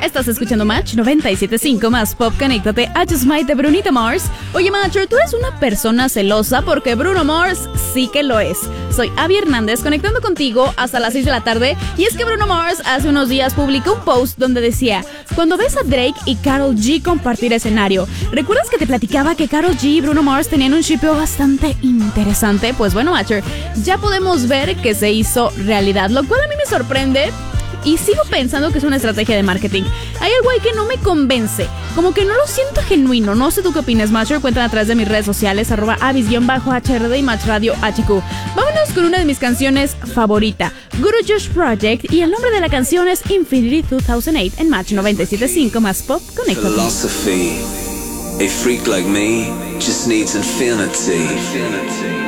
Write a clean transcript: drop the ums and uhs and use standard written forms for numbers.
Estás escuchando Match 97.5 más Pop. Conéctate a Just Might de Brunito Mars. Oye, Matcher, tú eres una persona celosa porque Bruno Mars sí que lo es. Soy Abby Hernández conectando contigo hasta las 6 de la tarde. Y es que Bruno Mars hace unos días publicó un post donde decía: cuando ves a Drake y Karol G compartir escenario, ¿recuerdas que te platicaba que Karol G y Bruno Mars tenían un shipeo bastante interesante? Pues bueno, Matcher, ya podemos ver que se hizo realidad, lo cual a mí me sorprende. Y sigo pensando que es una estrategia de marketing. Hay algo ahí que no me convence, como que no lo siento genuino. No sé tú qué opinas, Matcher. Cuéntame a través de mis redes sociales, @avis_HRD y Match Radio HQ. Vámonos con una de mis canciones favorita, Guru Josh Project, y el nombre de la canción es Infinity 2008 en Match 97.5 más Pop. Conéctate. Philosophy. A freak like me just needs infinity.